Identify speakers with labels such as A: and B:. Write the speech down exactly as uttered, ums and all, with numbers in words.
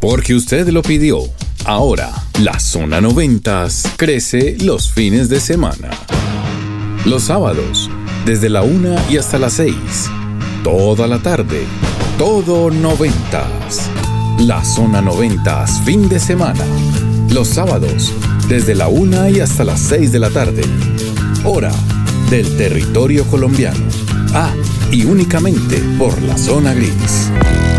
A: Porque usted lo pidió. Ahora, la Zona noventas crece los fines de semana. Los sábados, desde la una y hasta las seis. Toda la tarde, todo noventas. La Zona noventas fin de semana. Los sábados, desde la una y hasta las seis de la tarde. Hora del territorio colombiano. Ah, y únicamente por la Zona Gris.